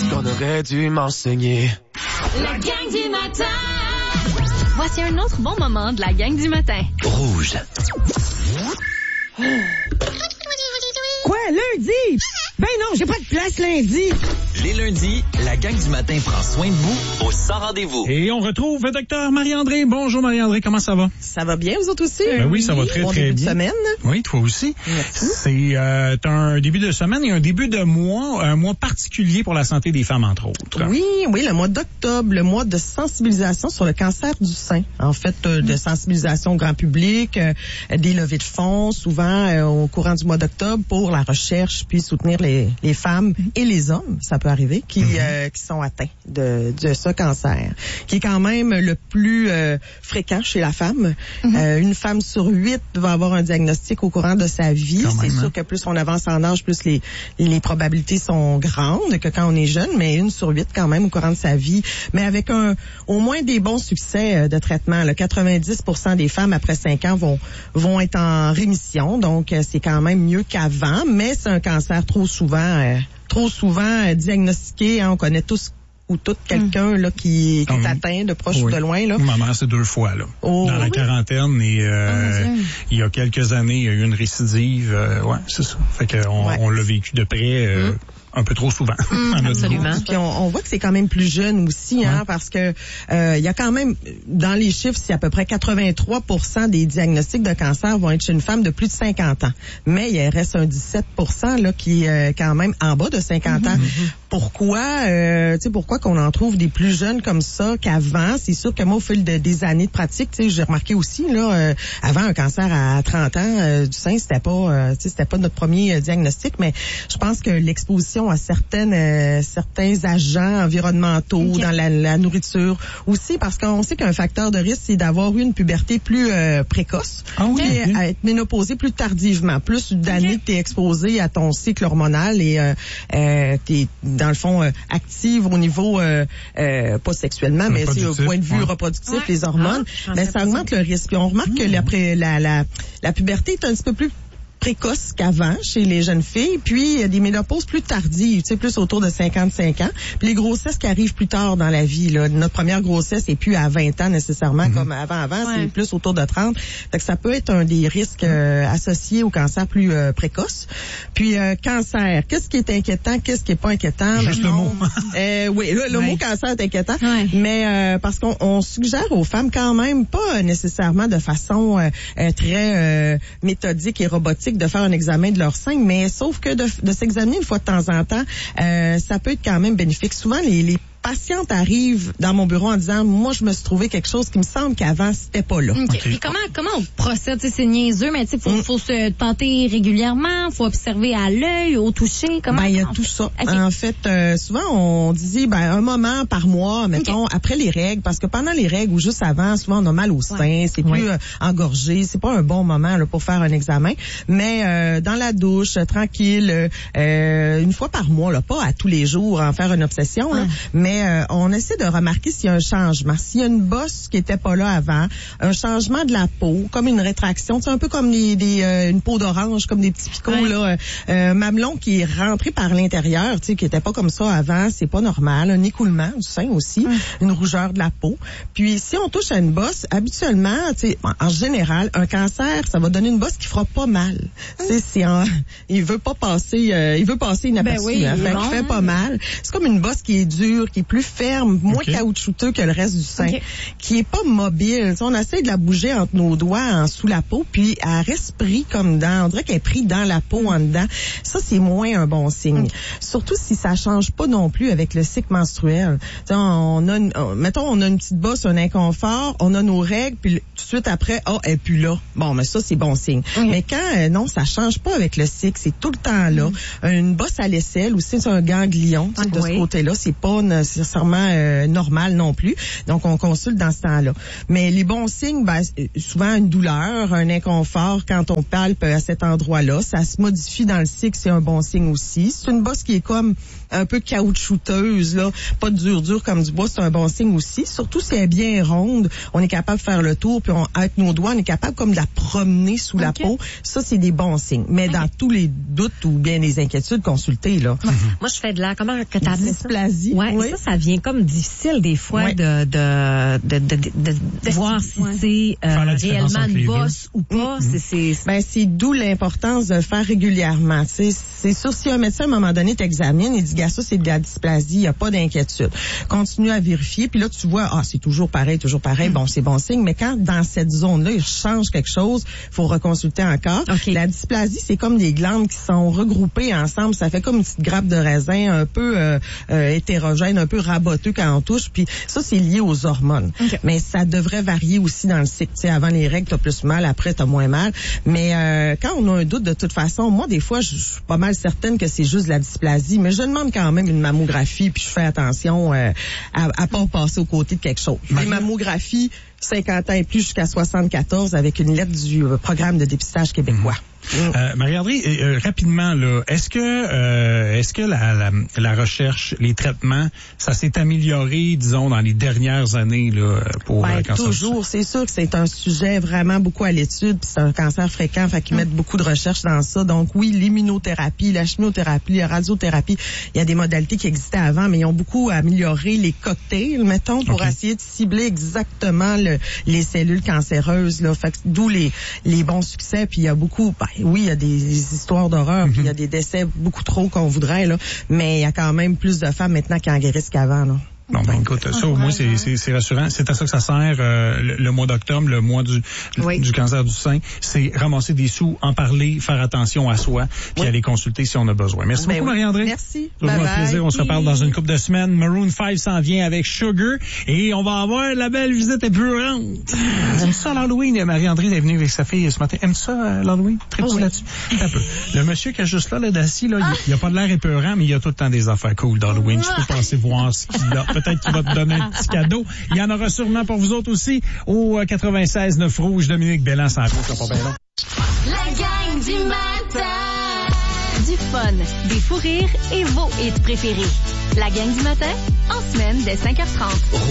qu'on aurait dû m'enseigner. La gang du matin. Voici un autre bon moment de la gang du matin. Rouge. Quoi, lundi? Ben non, j'ai pas de place lundi. Les lundis, la gang du matin prend soin de vous au Sans Rendez-vous. Et on retrouve le docteur Marie-André. Bonjour Marie-André, comment ça va? Ça va bien, vous autres aussi? Ben oui, ça va très, bon très début bien. De semaine. Oui, toi aussi. Merci. C'est un début de semaine et un début de mois, un mois particulier pour la santé des femmes, entre autres. Oui, le mois d'octobre, le mois de sensibilisation sur le cancer du sein. En fait, de sensibilisation au grand public, des levées de fonds, souvent au courant du mois d'octobre, pour la recherche, puis soutenir les femmes et les hommes, ça peut arriver, qui sont atteints de ce cancer, qui est quand même le plus fréquent chez la femme. Une femme sur 8 va avoir un diagnostic au courant de sa vie. C'est sûr que plus on avance en âge, plus les probabilités sont grandes que quand on est jeune, mais 1 sur 8 quand même au courant de sa vie. Mais avec au moins des bons succès de traitement. 90% des femmes après 5 ans vont être en rémission, donc c'est quand même mieux qu'avant, mais c'est un cancer trop souvent diagnostiqué. Hein, on connaît tous ou toute quelqu'un là qui est atteint de proche ou de loin. Là. Ma mère, c'est 2 fois là. Dans la quarantaine et il y a quelques années, il y a eu une récidive. Ouais, c'est ça. Fait qu'on l'a vécu de près. Un peu trop souvent. Absolument. Puis on voit que c'est quand même plus jeune aussi, hein, parce que il y a quand même, dans les chiffres, c'est à peu près 83% des diagnostics de cancer vont être chez une femme de plus de 50 ans. Mais il reste un 17% là qui est quand même en bas de 50 ans. Pourquoi qu'on en trouve des plus jeunes comme ça qu'avant? C'est sûr que moi, au fil des années de pratique, j'ai remarqué aussi, là, avant un cancer à 30 ans du sein, c'était pas notre premier diagnostic, mais je pense que l'exposition à certains agents environnementaux dans la nourriture aussi, parce qu'on sait qu'un facteur de risque, c'est d'avoir eu une puberté plus précoce, à être ménopausée plus tardivement, plus d'années que tu es exposé à ton cycle hormonal et t'es dans le fond active au niveau pas sexuellement, mais c'est au point de vue reproductif, les hormones, ça augmente le risque. Puis on remarque que la puberté est un petit peu plus précoce qu'avant chez les jeunes filles, puis il y a des ménopauses plus tardives, plus autour de 55 ans, puis les grossesses qui arrivent plus tard dans la vie. Là. Notre première grossesse n'est plus à 20 ans nécessairement comme avant, c'est plus autour de 30. Fait que ça peut être un des risques associés au cancer plus précoce. Puis cancer, qu'est-ce qui est inquiétant, qu'est-ce qui est pas inquiétant? Juste le mot. Le mot cancer est inquiétant, mais parce qu'on suggère aux femmes quand même, pas nécessairement de façon très méthodique et robotique, de faire un examen de leur sein, mais sauf que de s'examiner une fois de temps en temps, ça peut être quand même bénéfique. Souvent, les patientes arrivent dans mon bureau en disant, moi, je me suis trouvé quelque chose qui me semble qu'avant, c'était pas là. Et comment on procède? C'est niaiseux, mais faut se tenter régulièrement, faut observer à l'œil, au toucher. Comment? Il y a tout ça. Okay. En fait, souvent, on dit, un moment par mois, mettons, après les règles, parce que pendant les règles ou juste avant, souvent, on a mal au sein, c'est plus engorgé, c'est pas un bon moment là, pour faire un examen. Mais dans la douche, tranquille, une fois par mois, là, pas à tous les jours, en faire une obsession, là, mais on essaie de remarquer s'il y a un changement. S'il y a une bosse qui était pas là avant, un changement de la peau, comme une rétraction, c'est un peu comme une peau d'orange, comme des petits picots, là, mamelon qui est rentré par l'intérieur, qui était pas comme ça avant, c'est pas normal. Un écoulement du sein aussi, une rougeur de la peau. Puis si on touche à une bosse, habituellement, en général, un cancer, ça va donner une bosse qui fera pas mal. Il veut passer inaperçu. Fait qu'il fait pas mal. C'est comme une bosse qui est dure, qui est plus ferme, moins caoutchouteux que le reste du sein, qui est pas mobile. On essaie de la bouger entre nos doigts sous la peau, puis elle reste pris comme dans, on dirait qu'elle est prise dans la peau en dedans. Ça, c'est moins un bon signe. Surtout si ça change pas non plus avec le cycle menstruel. On a une petite bosse, un inconfort, on a nos règles, puis tout de suite après, elle est plus là. Bon, mais ça, c'est bon signe. Mais quand, non, ça change pas avec le cycle, c'est tout le temps là. Une bosse à l'aisselle aussi, c'est un ganglion, de ce côté-là, c'est pas nécessairement normal non plus. Donc, on consulte dans ce temps-là. Mais les bons signes, souvent une douleur, un inconfort quand on palpe à cet endroit-là. Ça se modifie dans le cycle, c'est un bon signe aussi. C'est une bosse qui est comme un peu caoutchouteuse, là, pas dur comme du bois, c'est un bon signe aussi. Surtout si elle est bien ronde, on est capable de faire le tour, puis avec nos doigts, on est capable comme de la promener sous la peau. Ça, c'est des bons signes. Mais dans tous les doutes ou bien les inquiétudes, consultez, là. Moi, je fais de la, comment que t'as appelé ça? Dysplasie. Ouais, oui. Ça vient comme difficile des fois de voir si c'est réellement une bosse ou pas. C'est d'où l'importance de le faire régulièrement. C'est sûr, si un médecin, à un moment donné, t'examine, il dit, gars, ça, c'est de la dysplasie, il n'y a pas d'inquiétude. Continue à vérifier, puis là, tu vois, c'est toujours pareil, bon, c'est bon signe, mais quand dans cette zone-là, il change quelque chose, faut reconsulter encore. Okay. La dysplasie, c'est comme des glandes qui sont regroupées ensemble, ça fait comme une petite grappe de raisin un peu hétérogène, un peu raboteux quand on touche, puis ça, c'est lié aux hormones. Okay. Mais ça devrait varier aussi dans le cycle. T'sais, avant les règles, t'as plus mal, après, t'as moins mal. Mais quand on a un doute, de toute façon, moi, des fois, je suis pas mal certaine que c'est juste de la dysplasie, mais je demande quand même une mammographie, puis je fais attention à pas passer aux côtés de quelque chose. Les mammographies, 50 ans et plus jusqu'à 74 avec une lettre du programme de dépistage québécois. Marie-André, rapidement, là, est-ce que la recherche, les traitements, ça s'est amélioré, disons, dans les dernières années, là, pour le cancer? Toujours. C'est sûr que c'est un sujet vraiment beaucoup à l'étude, puis c'est un cancer fréquent, fait qu'ils mettent beaucoup de recherche dans ça. Donc oui, l'immunothérapie, la chimiothérapie, la radiothérapie, il y a des modalités qui existaient avant, mais ils ont beaucoup amélioré les cocktails, mettons, pour essayer de cibler exactement les cellules cancéreuses, là. Fait que d'où les bons succès, puis il y a beaucoup, oui, il y a des histoires d'horreur, puis il y a des décès beaucoup trop qu'on voudrait, là, mais il y a quand même plus de femmes maintenant qui en guérissent qu'avant, là. Bon, écoute, ça, au moins, c'est rassurant. C'est à ça que ça sert, le mois d'octobre, le mois du cancer du sein. C'est ramasser des sous, en parler, faire attention à soi, puis aller consulter si on a besoin. Merci beaucoup, Marie-André. Merci. Toujours un plaisir. On se reparle dans une couple de semaines. Maroon 5 s'en vient avec Sugar, et on va avoir la belle visite épurante. J'aime ça, l'Halloween. Marie-André est venue avec sa fille ce matin. Aime ça, l'Halloween? Très petit là-dessus. Un peu. Le monsieur qui est juste là, d'assis, là, il a pas de l'air épeurant, mais il a tout le temps des affaires cool d'Halloween. Je peux passer voir ce qu'il a. Peut-être qu'il va te donner un petit cadeau. Il y en aura sûrement pour vous autres aussi au 96.9 Rouge. Dominique Belland s'en vient, c'est pas bien long. La gang du matin. Du fun, des fous rires et vos hits préférés. La gang du matin, en semaine dès 5h30.